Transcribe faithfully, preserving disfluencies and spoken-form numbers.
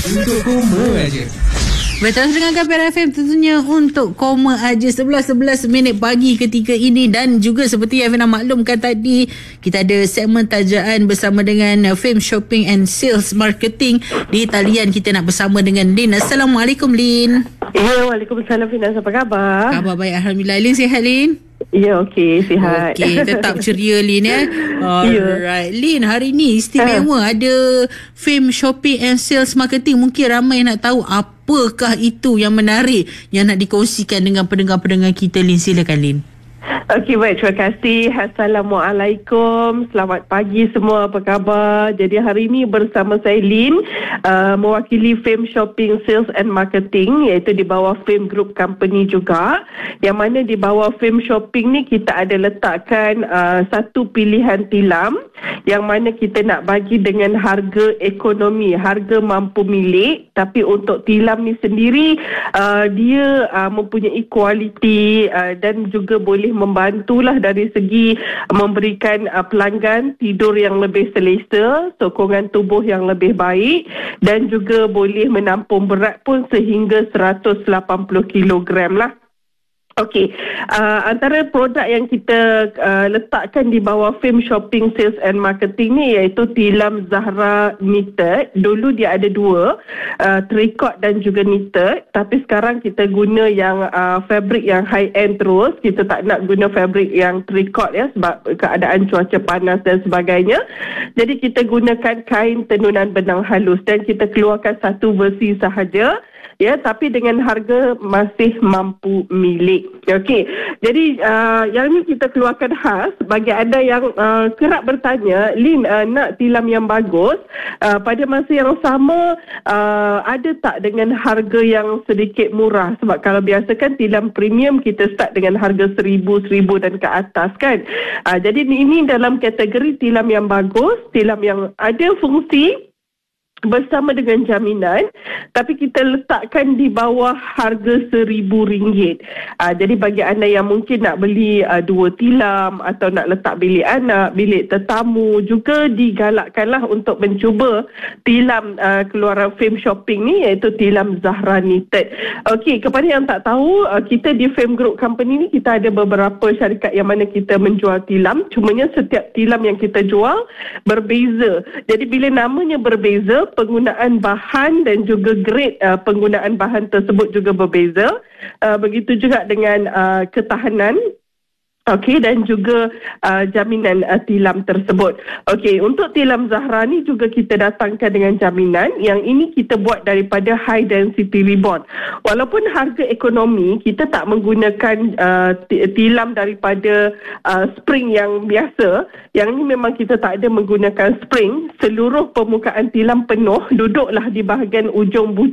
Untuk koma aja. Betul, dengarkan P R F M tentunya untuk koma aja sebelas sebelas minit pagi ketika ini. Dan juga seperti yang Fina maklumkan tadi, kita ada segmen tajaan bersama dengan Fame Shopping and Sales Marketing. Di talian kita nak bersama dengan Lin. Assalamualaikum Lin. Ya, Waalaikumsalam Fina, apa khabar? Khabar baik, Alhamdulillah. Lin sihat Lin? Ya, okey, sihat. Okey, tetap ceria Lin ya. Alright, Lin, hari ni istimewa, ha. Ada Fame Shopping and Sales Marketing. Mungkin ramai nak tahu apakah itu yang menarik yang nak dikongsikan dengan pendengar-pendengar kita, Lin. Silakan Lin. Okey, baik, terima kasih. Assalamualaikum. Selamat pagi semua, apa khabar? Jadi hari ini bersama saya Lin, uh, mewakili Fame Shopping Sales and Marketing, iaitu di bawah Fame Group Company juga. Yang mana di bawah Fame Shopping ni kita ada letakkan uh, satu pilihan tilam yang mana kita nak bagi dengan harga ekonomi, harga mampu milik. Tapi untuk tilam ni sendiri, uh, dia uh, mempunyai kualiti uh, dan juga boleh membantulah dari segi memberikan uh, pelanggan tidur yang lebih selesa, sokongan tubuh yang lebih baik, dan juga boleh menampung berat pun sehingga seratus lapan puluh kilogram lah. Okey, uh, antara produk yang kita uh, letakkan di bawah Fame Shopping Sales and Marketing ni iaitu tilam Zahra Knitted. Dulu dia ada dua, uh, tricot dan juga knitted, tapi sekarang kita guna yang uh, fabric yang high end terus. Kita tak nak guna fabric yang tricot ya, sebab keadaan cuaca panas dan sebagainya. Jadi kita gunakan kain tenunan benang halus dan kita keluarkan satu versi sahaja. Ya, tapi dengan harga masih mampu milik. Okey, jadi uh, yang ni kita keluarkan khas bagi anda yang uh, kerap bertanya, Lin, uh, nak tilam yang bagus, uh, pada masa yang sama uh, ada tak dengan harga yang sedikit murah? Sebab kalau biasa kan tilam premium kita start dengan harga seribu, seribu dan ke atas kan. Uh, jadi ini dalam kategori tilam yang bagus, tilam yang ada fungsi bersama dengan jaminan, tapi kita letakkan di bawah harga seribu ringgit. Uh, jadi bagi anda yang mungkin nak beli uh, dua tilam atau nak letak bilik anak, bilik tetamu, juga digalakkanlah untuk mencuba tilam uh, keluaran Fame Shopping ni, iaitu tilam Zahra Knitted. Okey, kepada yang tak tahu, uh, kita di Fame Group Company ni kita ada beberapa syarikat yang mana kita menjual tilam. Cumanya setiap tilam yang kita jual berbeza. Jadi bila namanya berbeza, penggunaan bahan dan juga grade uh, penggunaan bahan tersebut juga berbeza. Uh, begitu juga dengan uh, ketahanan. Okey, dan juga uh, jaminan uh, tilam tersebut. Okey, untuk tilam Zahra ni juga kita datangkan dengan jaminan. Yang ini kita buat daripada high density ribbon. Walaupun harga ekonomi, kita tak menggunakan uh, tilam daripada uh, spring yang biasa. Yang ni memang kita tak ada menggunakan spring. Seluruh permukaan tilam penuh, duduklah di bahagian ujung bujur